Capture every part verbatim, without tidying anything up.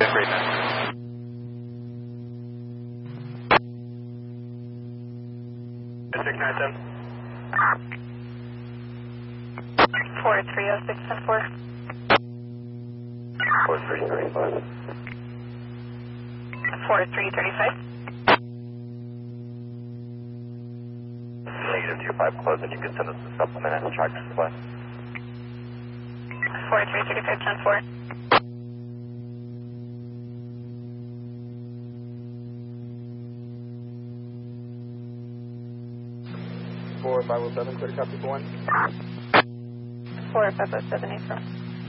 Great man. six nine seven. four three oh six ten four. four three three five. four three three five. Negative two five close, and you can send us a supplement and track supply. four three three five ten four. four five oh seven, clear copy for one. four five oh seven eight four.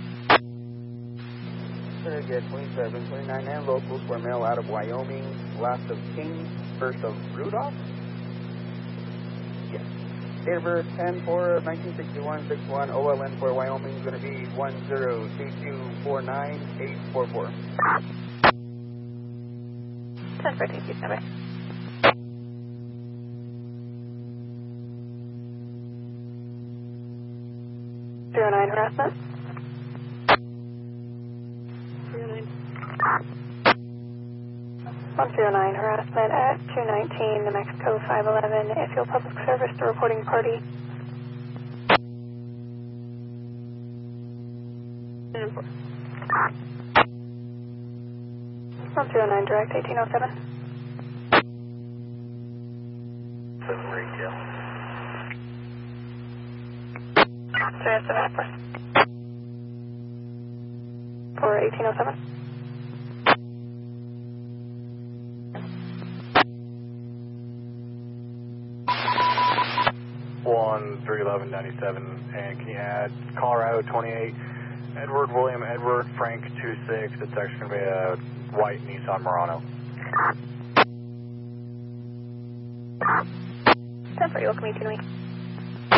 Gonna get twenty-seven, twenty-nine and locals for mail out of Wyoming, last of King, first of Rudolph? Yes. Date of birth ten four nineteen sixty-one, six one, O L N for Wyoming is going to be one zero two two four nine eight four four. ten four, thank you, number. zero nine harassment. zero nine. one zero nine harassment at two nineteen New Mexico five eleven, Iffield Public Service, the reporting party. one zero nine direct, eighteen oh seven. seven retail. three oh seven four. For eighteen oh seven. one three eleven ninety-seven, and can you add Colorado twenty-eight, Edward William Edward Frank two six, it's actually going to be a white Nissan Murano. ten four, you welcome me to New Week.